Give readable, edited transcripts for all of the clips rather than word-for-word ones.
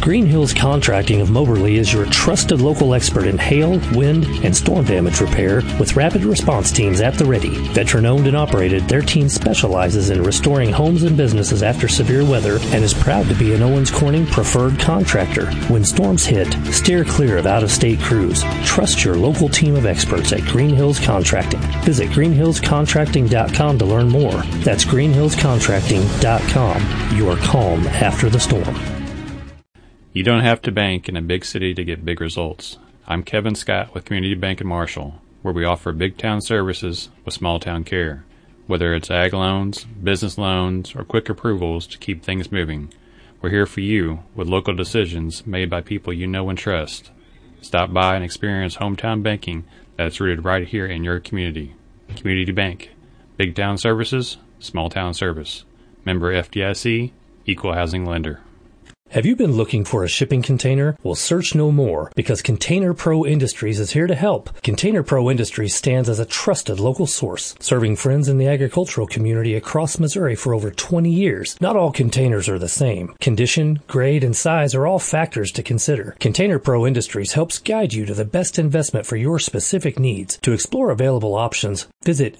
Green Hills Contracting of Moberly is your trusted local expert in hail, wind, and storm damage repair with rapid response teams at the ready. Veteran-owned and operated, their team specializes in restoring homes and businesses after severe weather and is proud to be an Owens Corning preferred contractor. When storms hit, steer clear of out-of-state crews. Trust your local team of experts at Green Hills Contracting. Visit greenhillscontracting.com to learn more. That's greenhillscontracting.com. Your calm after the storm. You don't have to bank in a big city to get big results. I'm Kevin Scott with Community Bank in Marshall, where we offer big town services with small town care. Whether it's ag loans, business loans, or quick approvals to keep things moving, we're here for you with local decisions made by people you know and trust. Stop by and experience hometown banking that's rooted right here in your community. Community Bank. Big town services, small town service. Member FDIC, Equal Housing Lender. Have you been looking for a shipping container? Well, search no more, because Container Pro Industries is here to help. Container Pro Industries stands as a trusted local source, serving friends in the agricultural community across Missouri for over 20 years. Not all containers are the same. Condition, grade, and size are all factors to consider. Container Pro Industries helps guide you to the best investment for your specific needs. To explore available options, visit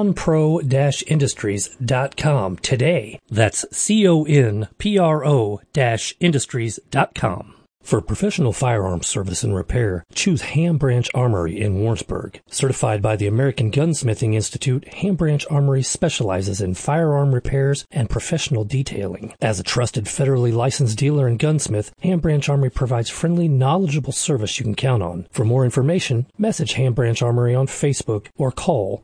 conpro-industries.com today. That's CONPRO-industries.com. For professional firearms service and repair, choose Ham Branch Armory in Warrensburg. Certified by the American Gunsmithing Institute, Ham Branch Armory specializes in firearm repairs and professional detailing. As a trusted federally licensed dealer and gunsmith, Ham Branch Armory provides friendly, knowledgeable service you can count on. For more information, message Ham Branch Armory on Facebook or call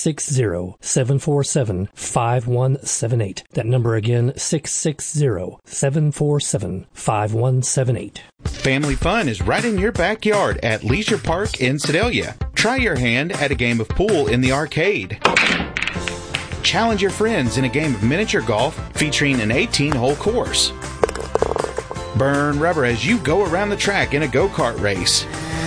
660-747-5178. That number again, 660-747-5178. Family fun is right in your backyard at Leisure Park in Sedalia. Try your hand at a game of pool in the arcade. Challenge your friends in a game of miniature golf featuring an 18-hole course. Burn rubber as you go around the track in a go-kart race.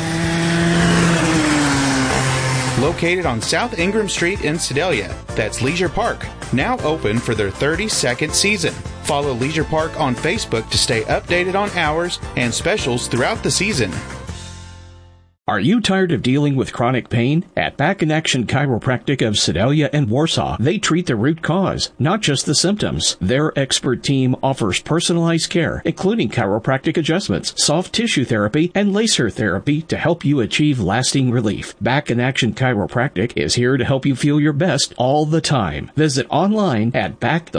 Located on South Ingram Street in Sedalia, that's Leisure Park, now open for their 32nd season. Follow Leisure Park on Facebook to stay updated on hours and specials throughout the season. Are you tired of dealing with chronic pain? At Back in Action Chiropractic of Sedalia and Warsaw, they treat the root cause, not just the symptoms. Their expert team offers personalized care, including chiropractic adjustments, soft tissue therapy, and laser therapy to help you achieve lasting relief. Back in Action Chiropractic is here to help you feel your best all the time. Visit online at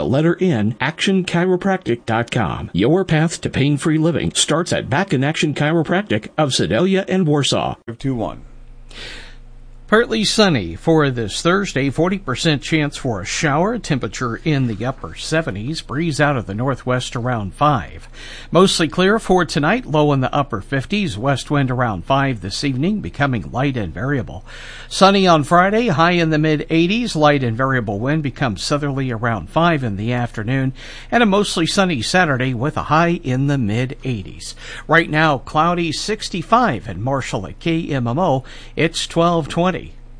actionchiropractic.com. Your path to pain-free living starts at Back in Action Chiropractic of Sedalia and Warsaw. 2-1. Partly sunny for this Thursday, 40% chance for a shower, temperature in the upper 70s, breeze out of the northwest around 5. Mostly clear for tonight, low in the upper 50s, west wind around 5 this evening, becoming light and variable. Sunny on Friday, high in the mid-80s, light and variable wind becomes southerly around 5 in the afternoon, and a mostly sunny Saturday with a high in the mid-80s. Right now, cloudy 65 in Marshall at KMMO. It's 12:20.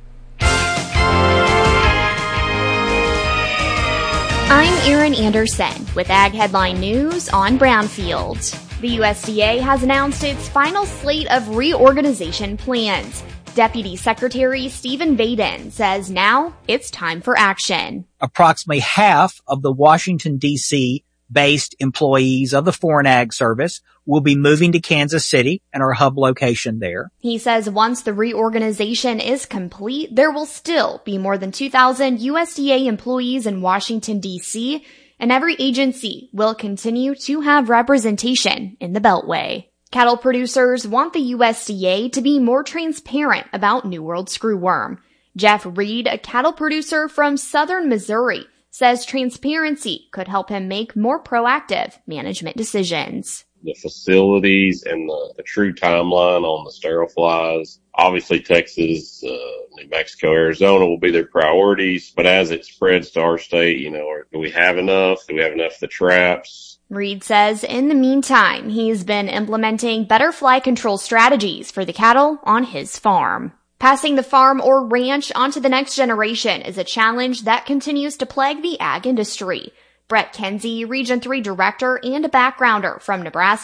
I'm Erin Anderson with Ag Headline News on Brownfield. The USDA has announced its final slate of reorganization plans. Deputy Secretary Stephen Vaden says now it's time for action. Approximately half of the Washington, D.C. based employees of the Foreign Ag Service will be moving to Kansas City and our hub location there. He says once the reorganization is complete, there will still be more than 2,000 USDA employees in Washington, D.C., and every agency will continue to have representation in the Beltway. Cattle producers want the USDA to be more transparent about New World screwworm. Jeff Reed, a cattle producer from southern Missouri, says transparency could help him make more proactive management decisions. The facilities and the true timeline on the sterile flies. Obviously, Texas, New Mexico, Arizona will be their priorities. But as it spreads to our state, do we have enough? Do we have enough of the traps? Reed says in the meantime, he's been implementing better fly control strategies for the cattle on his farm. Passing the farm or ranch onto the next generation is a challenge that continues to plague the ag industry. Brett Kenzie, Region 3 Director and a backgrounder from Nebraska,